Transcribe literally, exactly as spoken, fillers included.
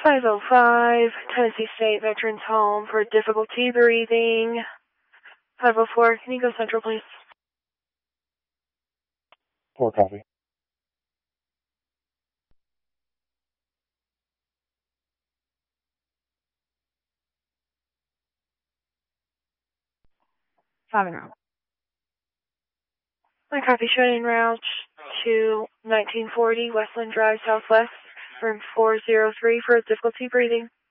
five oh five, Tennessee State Veterans Home for difficulty breathing. five oh four, can you go central, please? Four copy. Five and route. My copy, showing route to nineteen forty Westland Drive Southwest, room four oh three for difficulty breathing.